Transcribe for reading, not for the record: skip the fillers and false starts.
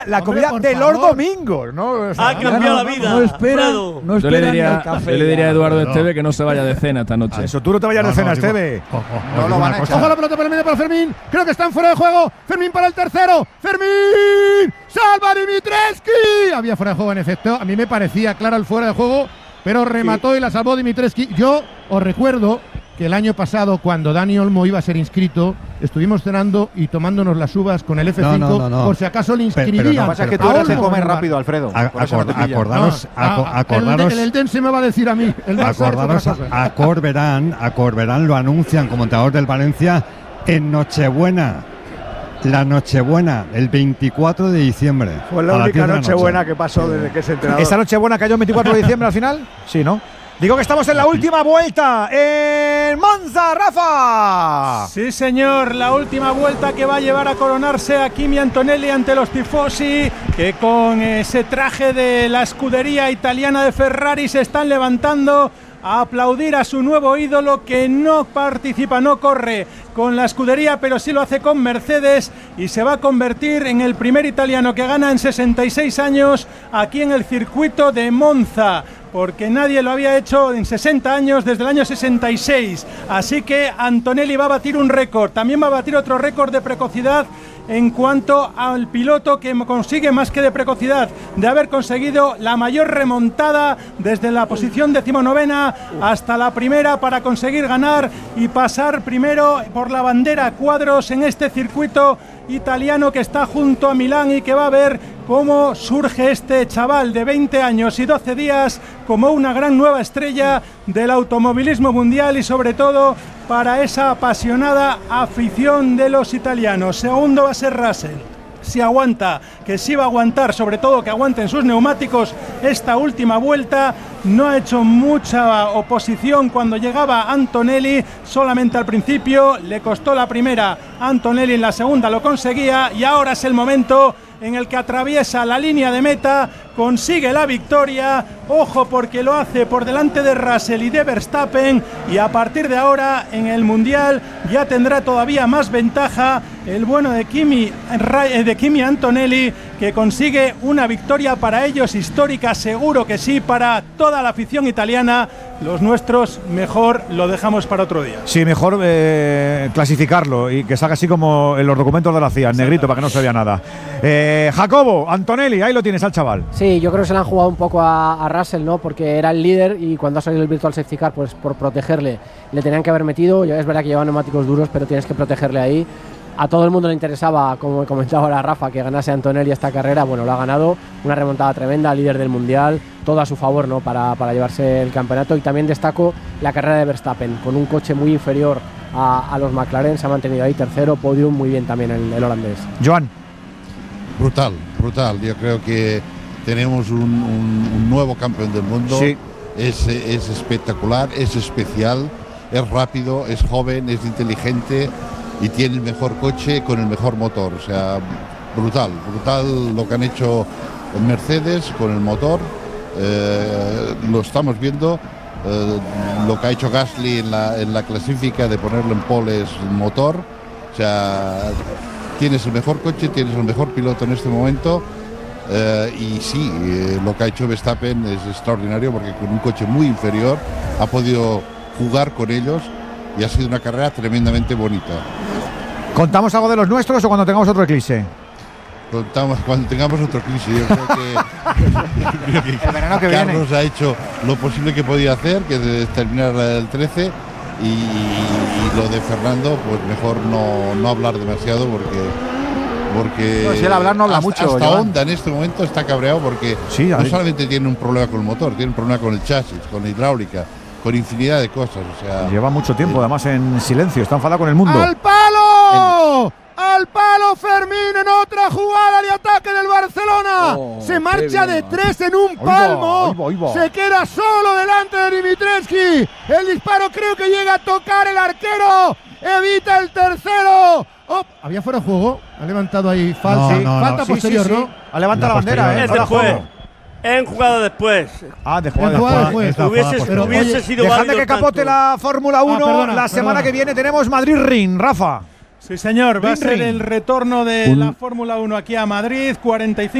La comida de los domingos, ¿no? O sea, ha cambiado la vida. No esperan yo le diría a Eduardo Esteve que no se vaya de cena esta noche. Eso, tú no te vayas de cena, Esteve. No lo van a echar. Ojo la pelota por el medio para Fermín. Creo que están fuera de juego. Fermín para el tercero. ¡Fermín! ¡Salva Dimitrescu! Había fuera de juego, en efecto. A mí me parecía claro el fuera de juego, pero remató y la salvó Dimitrescu. Yo os recuerdo que el año pasado, cuando Dani Olmo iba a ser inscrito, estuvimos cenando y tomándonos las uvas con el F5 no. por si acaso le inscribían. Pero Lo que pasa es que tú eres de comer rápido, Alfredo. Acordaros. El Eldense me va a decir a mí. Acordaros a Corberán lo anuncian como entrenador del Valencia en Nochebuena. La Nochebuena, el 24 de diciembre. Fue la única Nochebuena que pasó desde que se entrenador. ¿Esa Nochebuena cayó el 24 de diciembre al final? Sí, ¿no? Digo que estamos en la última vuelta en Monza, Rafa. Sí, señor, la última vuelta que va a llevar a coronarse a Kimi Antonelli ante los tifosi, que con ese traje de la escudería italiana de Ferrari se están levantando a aplaudir a su nuevo ídolo, que no participa, no corre con la escudería, pero sí lo hace con Mercedes, y se va a convertir en el primer italiano que gana en 66 años aquí en el circuito de Monza, porque nadie lo había hecho en 60 años desde el año 66. Así que Antonelli va a batir un récord, también va a batir otro récord de precocidad en cuanto al piloto que consigue, más que de precocidad, de haber conseguido la mayor remontada desde la posición 19ª hasta la primera para conseguir ganar y pasar primero por la bandera a cuadros en este circuito italiano que está junto a Milán, y que va a ver cómo surge este chaval de 20 años y 12 días como una gran nueva estrella del automovilismo mundial, y sobre todo para esa apasionada afición de los italianos. Segundo va a ser Russell. Si aguanta, que sí va a aguantar, sobre todo que aguanten sus neumáticos esta última vuelta. No ha hecho mucha oposición cuando llegaba Antonelli, solamente al principio, le costó la primera Antonelli, en la segunda lo conseguía, y ahora es el momento en el que atraviesa la línea de meta, consigue la victoria. Ojo, porque lo hace por delante de Russell y de Verstappen, y a partir de ahora en el Mundial ya tendrá todavía más ventaja el bueno de Kimi Antonelli, que consigue una victoria para ellos histórica, seguro que sí, para toda la afición italiana. Los nuestros mejor lo dejamos para otro día. Sí, mejor clasificarlo y que salga así como en los documentos de la CIA, en negrito, para que no se vea nada. Jacobo, Antonelli, ahí lo tienes al chaval. Sí, yo creo que se le han jugado un poco a Russell, ¿no? Porque era el líder, y cuando ha salido el Virtual Safety Car, pues por protegerle le tenían que haber metido. Es verdad que lleva neumáticos duros, pero tienes que protegerle ahí. A todo el mundo le interesaba, como comentaba ahora Rafa, que ganase Antonelli esta carrera. Bueno, lo ha ganado, una remontada tremenda, líder del Mundial, todo a su favor, ¿no? Para llevarse el campeonato. Y también destaco la carrera de Verstappen, con un coche muy inferior a los McLaren, se ha mantenido ahí tercero, podium, muy bien también el holandés. Joan. Brutal. Yo creo que tenemos un nuevo campeón del mundo. Sí. Es espectacular, es especial, es rápido, es joven, es inteligente y tiene el mejor coche con el mejor motor. O sea, brutal lo que han hecho en Mercedes con el motor. Lo estamos viendo. Lo que ha hecho Gasly en la clasifica de ponerle en poles motor. O sea, tienes el mejor coche, tienes el mejor piloto en este momento. Y sí, lo que ha hecho Verstappen es extraordinario, porque con un coche muy inferior ha podido jugar con ellos y ha sido una carrera tremendamente bonita. ¿Contamos algo de los nuestros o cuando tengamos otro eclipse? Contamos cuando tengamos otro eclipse. Yo creo que el verano que Carlos viene ha hecho lo posible que podía hacer, que es terminar el 13, y lo de Fernando, pues mejor no hablar demasiado, porque no, si él hablar no habla mucho. Hasta Honda en este momento está cabreado, porque sí, no solamente tiene un problema con el motor, tiene un problema con el chasis, con la hidráulica, con infinidad de cosas. O sea, lleva mucho tiempo además en silencio, está enfadado con el mundo. ¡Al palo! ¡Al palo Fermín en otra jugada de ataque del Barcelona! Se marcha de 3 en un palmo. Se queda solo delante de Dimitrescu. El disparo creo que llega a tocar el arquero. Evita el tercero. Oh, había fuera de juego. Ha levantado ahí falta. Falta posterior, ¿no? Ha levantado la bandera, Es después. En jugada después. De jugada después. Hubiese sido dejad válido de que capote tanto. la Fórmula 1. La semana que viene tenemos Madrid-Ring, Rafa. Sí, señor, va a ser Ring. el retorno de la Fórmula 1 aquí a Madrid, 45